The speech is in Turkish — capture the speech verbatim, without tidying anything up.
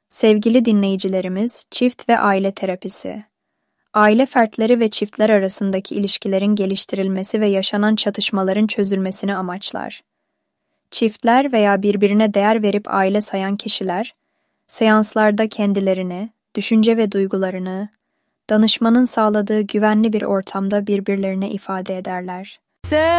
Sevgili dinleyicilerimiz, çift ve aile terapisi. Aile fertleri ve çiftler arasındaki ilişkilerin geliştirilmesi ve yaşanan çatışmaların çözülmesini amaçlar. Çiftler veya birbirine değer verip aile sayan kişiler, seanslarda kendilerini, düşünce ve duygularını, danışmanın sağladığı güvenli bir ortamda birbirlerine ifade ederler.